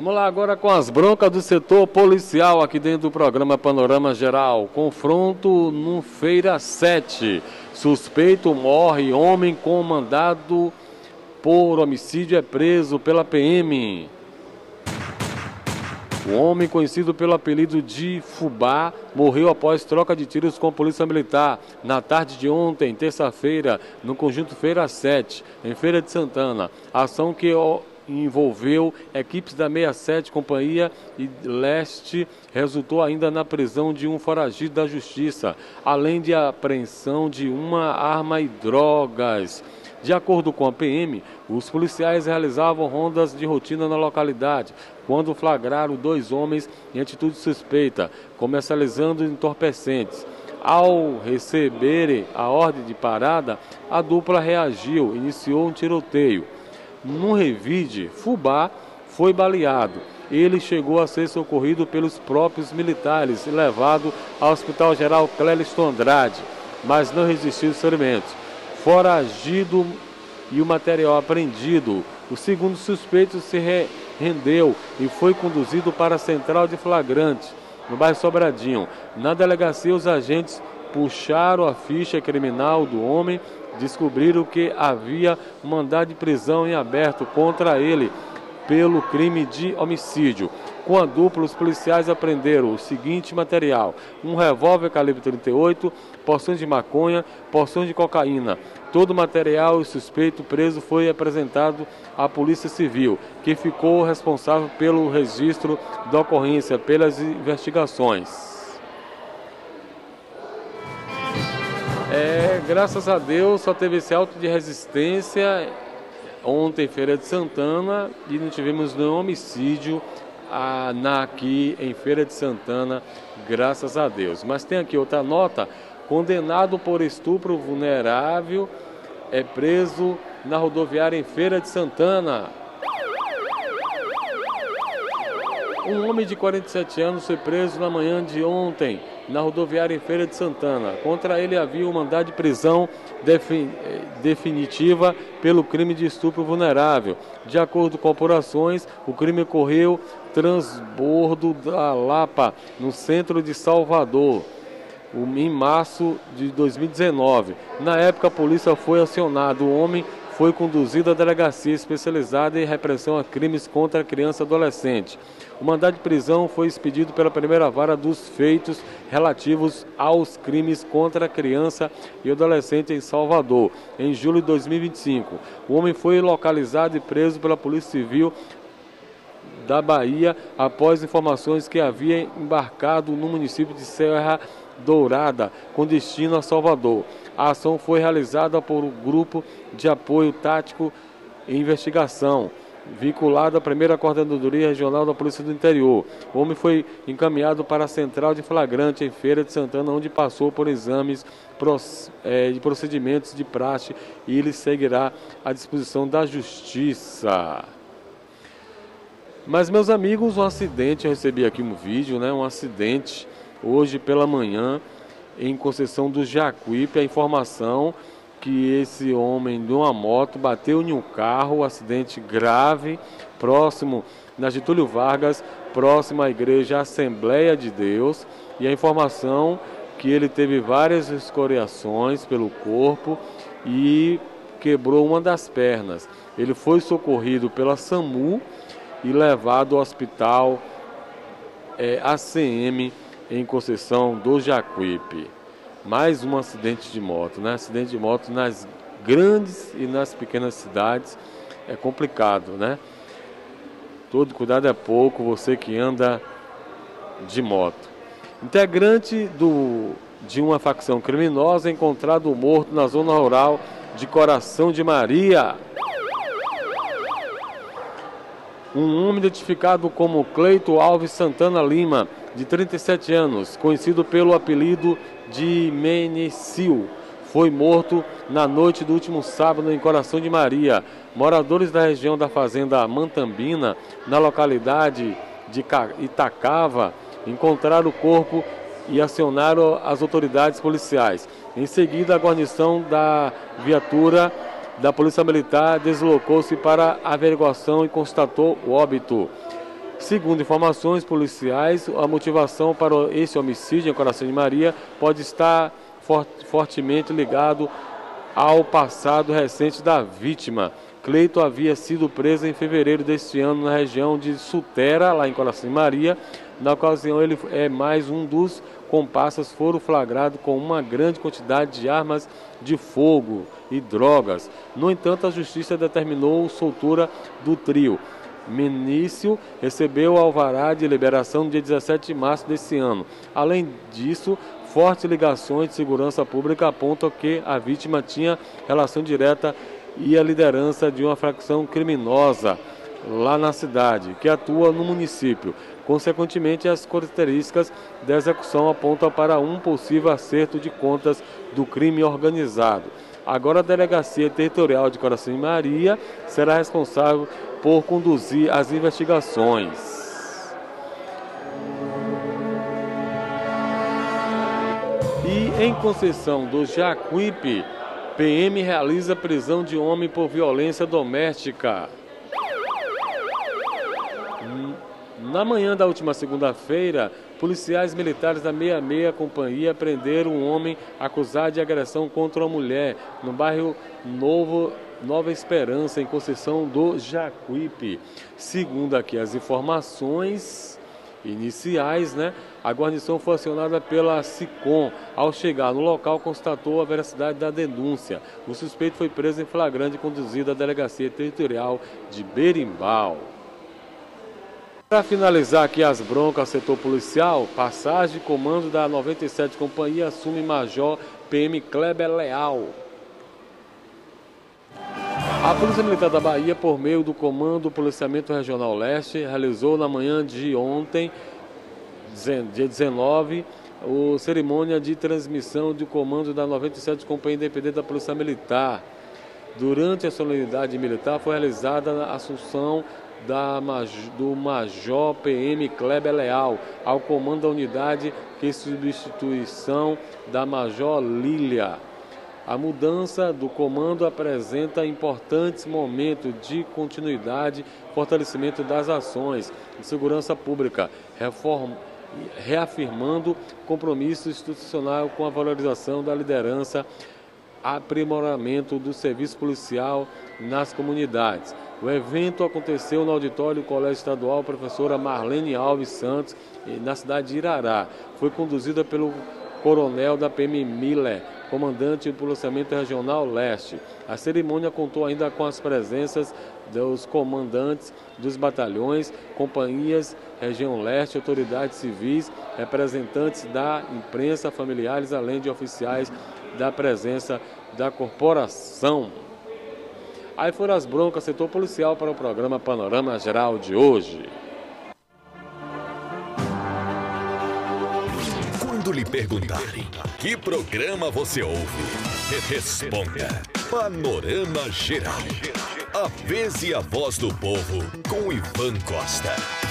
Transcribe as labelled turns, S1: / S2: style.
S1: Vamos lá agora com as broncas do setor policial aqui dentro do programa Panorama Geral. Confronto no Feira 7. Suspeito morre, homem com mandado por homicídio é preso pela PM. O homem, conhecido pelo apelido de Fubá, morreu após troca de tiros com a Polícia Militar na tarde de ontem, terça-feira, no conjunto Feira 7, em Feira de Santana. A ação que envolveu equipes da 67 Companhia e Leste resultou ainda na prisão de um foragido da Justiça, além de apreensão de uma arma e drogas. De acordo com a PM, os policiais realizavam rondas de rotina na localidade, quando flagraram 2 homens em atitude suspeita, comercializando entorpecentes. Ao receberem a ordem de parada, a dupla reagiu e iniciou um tiroteio. No revide, Fubá foi baleado. Ele chegou a ser socorrido pelos próprios militares e levado ao Hospital Geral Cléliston Andrade, mas não resistiu aos ferimentos. Foragido e o material apreendido, o segundo suspeito se rendeu e foi conduzido para a central de flagrantes, no bairro Sobradinho. Na delegacia, os agentes puxaram a ficha criminal do homem, descobriram que havia um mandado de prisão em aberto contra ele pelo crime de homicídio. Com a dupla, os policiais apreenderam o seguinte material: um revólver calibre 38, porções de maconha, porções de cocaína. Todo o material e suspeito preso foi apresentado à Polícia Civil, que ficou responsável pelo registro da ocorrência, pelas investigações. Graças a Deus, só teve esse auto de resistência ontem, Feira de Santana, e não tivemos nenhum homicídio aqui em Feira de Santana, graças a Deus. Mas tem aqui outra nota: condenado por estupro vulnerável é preso na rodoviária em Feira de Santana. Um homem de 47 anos foi preso na manhã de ontem na rodoviária em Feira de Santana. Contra ele havia um mandado de prisão definitiva pelo crime de estupro vulnerável. De acordo com apurações, o crime ocorreu transbordo da Lapa, no centro de Salvador, em março de 2019. Na época, a polícia foi acionada. O homem foi conduzido à delegacia especializada em repressão a crimes contra a criança e adolescente. O mandado de prisão foi expedido pela primeira vara dos feitos relativos aos crimes contra a criança e adolescente em Salvador, em julho de 2025. O homem foi localizado e preso pela Polícia Civil da Bahia após informações que havia embarcado no município de Serra Dourada, com destino a Salvador. A ação foi realizada por um grupo de apoio tático e investigação, vinculado à primeira Coordenadoria Regional da Polícia do Interior. O homem foi encaminhado para a central de flagrante em Feira de Santana, onde passou por exames de procedimentos de praxe, e ele seguirá à disposição da Justiça. Mas, meus amigos, um acidente, eu recebi aqui um vídeo, um acidente hoje pela manhã em Conceição do Jacuípe. A informação que esse homem de uma moto bateu em um carro, acidente grave, próximo na Getúlio Vargas, próximo à igreja Assembleia de Deus, e a informação que ele teve várias escoriações pelo corpo e quebrou uma das pernas. Ele foi socorrido pela SAMU e levado ao hospital ACM em Conceição do Jacuípe. Mais um acidente de moto, Acidente de moto nas grandes e nas pequenas cidades é complicado, Todo cuidado é pouco, você que anda de moto. Integrante de uma facção criminosa encontrado morto na zona rural de Coração de Maria. Um homem identificado como Cleito Alves Santana Lima, de 37 anos, conhecido pelo apelido de Menecil, foi morto na noite do último sábado em Coração de Maria. Moradores da região da fazenda Mantambina, na localidade de Itacava, encontraram o corpo e acionaram as autoridades policiais. Em seguida, a guarnição da viatura da Polícia Militar deslocou-se para a averiguação e constatou o óbito. Segundo informações policiais, a motivação para esse homicídio em Coração de Maria pode estar fortemente ligado ao passado recente da vítima. Cleito havia sido preso em fevereiro deste ano na região de Sutera, lá em Coração de Maria. Na ocasião, ele é mais um dos comparsas foram flagrados com uma grande quantidade de armas de fogo e drogas. No entanto, a justiça determinou a soltura do trio. Menício recebeu alvará de liberação no dia 17 de março desse ano. Além disso, fortes ligações de segurança pública apontam que a vítima tinha relação direta e a liderança de uma facção criminosa lá na cidade, que atua no município. Consequentemente, as características da execução apontam para um possível acerto de contas do crime organizado. Agora, a Delegacia Territorial de Coração de Maria será responsável por conduzir as investigações. E em Conceição do Jacuípe, PM realiza prisão de homem por violência doméstica. Na manhã da última segunda-feira, policiais militares da 66 Companhia prenderam um homem acusado de agressão contra uma mulher no bairro Nova Esperança, em Conceição do Jacuípe. Segundo aqui as informações iniciais, a guarnição foi acionada pela SICOM. Ao chegar no local, constatou a veracidade da denúncia. O suspeito foi preso em flagrante e conduzido à Delegacia Territorial de Berimbau. Para finalizar aqui as broncas, setor policial, passagem de comando da 97 Companhia assume Major PM Kleber Leal. A Polícia Militar da Bahia, por meio do Comando do Policiamento Regional Leste, realizou na manhã de ontem, dia 19, a cerimônia de transmissão do comando da 97 Companhia Independente da Polícia Militar. Durante a solenidade militar foi realizada a assunção do Major PM Kleber Leal ao comando da unidade, que substituição da Major Lília. A mudança do comando apresenta importantes momentos de continuidade, fortalecimento das ações de segurança pública, reafirmando compromisso institucional com a valorização da liderança, aprimoramento do serviço policial nas comunidades. O evento aconteceu no auditório do Colégio Estadual Professora Marlene Alves Santos, na cidade de Irará. Foi conduzida pelo coronel da PM Miller, comandante do Policiamento Regional Leste. A cerimônia contou ainda com as presenças dos comandantes dos batalhões, companhias, região leste, autoridades civis, representantes da imprensa, familiares, além de oficiais da presença da corporação. Aí foram as broncas, setor policial, para o programa Panorama Geral de hoje.
S2: Quando lhe perguntarem que programa você ouve, responda Panorama Geral. A vez e a voz do povo com Ivan Costa.